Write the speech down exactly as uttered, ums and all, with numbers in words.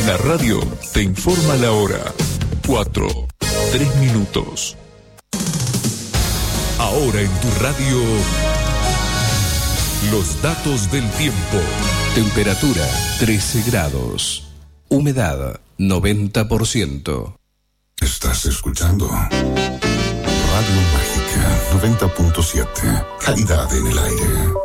La radio te informa la hora. Cuatro, tres minutos. Ahora en tu radio, los datos del tiempo. Temperatura trece grados. Humedad noventa por ciento. Estás escuchando Radio Mágica noventa punto siete. Calidad en el aire.